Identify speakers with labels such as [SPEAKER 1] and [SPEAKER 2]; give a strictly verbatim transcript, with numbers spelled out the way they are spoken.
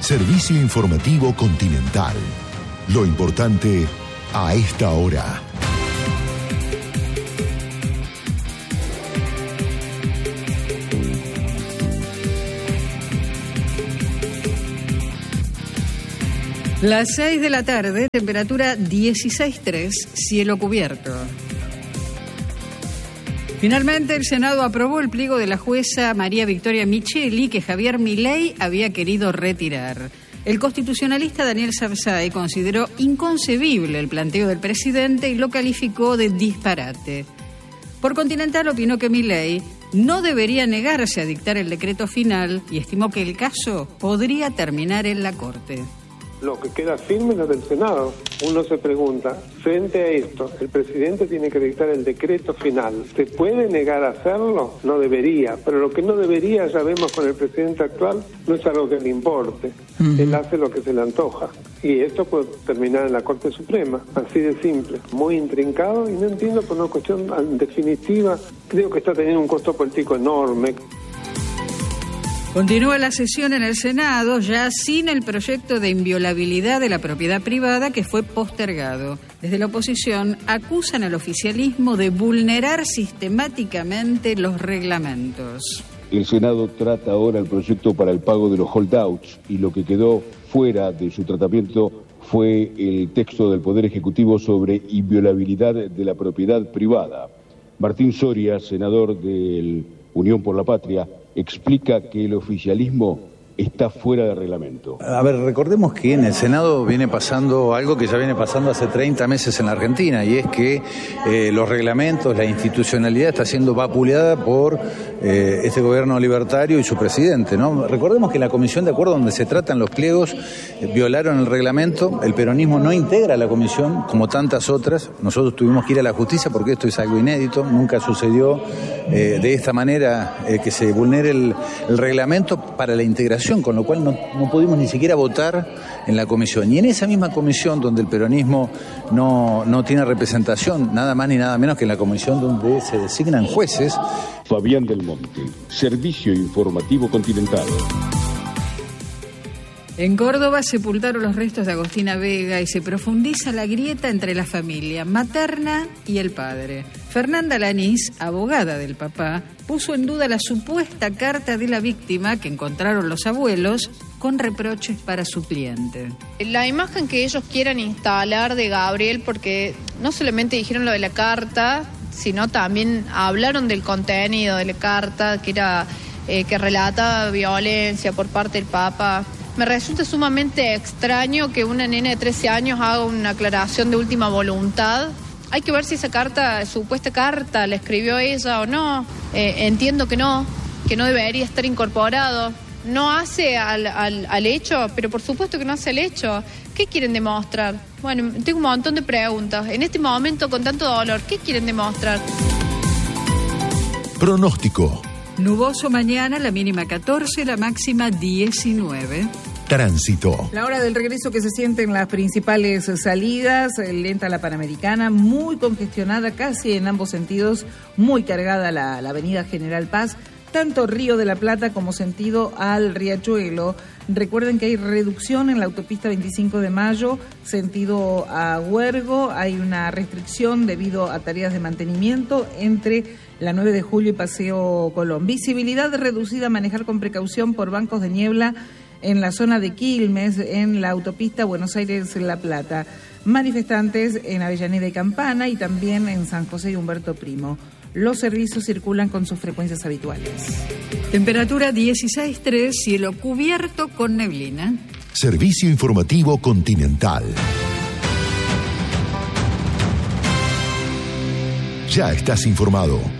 [SPEAKER 1] Servicio Informativo Continental. Lo importante a esta hora.
[SPEAKER 2] Las seis de la tarde, temperatura dieciséis punto tres, cielo cubierto. Finalmente, el Senado aprobó el pliego de la jueza María Victoria Micheli que Javier Milei había querido retirar. El constitucionalista Daniel Sarzay consideró inconcebible el planteo del presidente y lo calificó de disparate. Por Continental opinó que Milei no debería negarse a dictar el decreto final y estimó que el caso podría terminar en la Corte.
[SPEAKER 3] Lo que queda firme es lo del Senado. Uno se pregunta, frente a esto, el presidente tiene que dictar el decreto final. ¿Se puede negar a hacerlo? No debería, pero lo que no debería, ya vemos con el presidente actual, no es algo que le importe. Uh-huh. Él hace lo que se le antoja. Y esto puede terminar en la Corte Suprema, así de simple. Muy intrincado y no entiendo por una cuestión en definitiva, creo que está teniendo un costo político enorme.
[SPEAKER 2] Continúa la sesión en el Senado, ya sin el proyecto de inviolabilidad de la propiedad privada que fue postergado. Desde la oposición acusan al oficialismo de vulnerar sistemáticamente los reglamentos.
[SPEAKER 4] El Senado trata ahora el proyecto para el pago de los holdouts y lo que quedó fuera de su tratamiento fue el texto del Poder Ejecutivo sobre inviolabilidad de la propiedad privada. Martín Soria, senador de Unión por la Patria, explica que el oficialismo está fuera de reglamento.
[SPEAKER 5] A ver, recordemos que en el Senado viene pasando algo que ya viene pasando hace treinta meses en la Argentina, y es que eh, los reglamentos, la institucionalidad está siendo vapuleada por eh, este gobierno libertario y su presidente, ¿no? Recordemos que en la comisión de acuerdo donde se tratan los pliegos eh, violaron el reglamento, el peronismo no integra la comisión como tantas otras, nosotros tuvimos que ir a la justicia porque esto es algo inédito, nunca sucedió eh, de esta manera eh, que se vulnere el, el reglamento para la integración, con lo cual no, no pudimos ni siquiera votar en la comisión. Y en esa misma comisión donde el peronismo no, no tiene representación, nada más ni nada menos que en la comisión donde se designan jueces.
[SPEAKER 4] Fabián del Monte, Servicio Informativo Continental.
[SPEAKER 2] En Córdoba sepultaron los restos de Agostina Vega y se profundiza la grieta entre la familia materna y el padre. Fernanda Lanís, abogada del papá, puso en duda la supuesta carta de la víctima que encontraron los abuelos con reproches para su cliente.
[SPEAKER 6] La imagen que ellos quieran instalar de Gabriel, porque no solamente dijeron lo de la carta, sino también hablaron del contenido de la carta, que era eh, que relataba violencia por parte del papá. Me resulta sumamente extraño que una nena de trece años haga una aclaración de última voluntad. Hay que ver si esa carta, supuesta carta, la escribió ella o no. Eh, entiendo que no, que no debería estar incorporado. No hace al, al, al hecho, pero por supuesto que no hace el hecho. ¿Qué quieren demostrar? Bueno, tengo un montón de preguntas. En este momento, con tanto dolor, ¿qué quieren demostrar?
[SPEAKER 1] Pronóstico.
[SPEAKER 2] Nuboso mañana, la mínima catorce, la máxima diecinueve.
[SPEAKER 1] Tránsito.
[SPEAKER 7] La hora del regreso que se siente en las principales salidas, lenta la Panamericana, muy congestionada casi en ambos sentidos, muy cargada la, la avenida General Paz, tanto Río de la Plata como sentido al Riachuelo. Recuerden que hay reducción en la autopista veinticinco de mayo, sentido a Huergo, hay una restricción debido a tareas de mantenimiento entre la nueve de julio y Paseo Colón. Visibilidad reducida, manejar con precaución por bancos de niebla en la zona de Quilmes, en la autopista Buenos Aires-La Plata. Manifestantes en Avellaneda y Campana y también en San José y Humberto Primo. Los servicios circulan con sus frecuencias habituales.
[SPEAKER 2] Temperatura dieciséis punto tres, cielo cubierto con neblina.
[SPEAKER 1] Servicio Informativo Continental. Ya estás informado.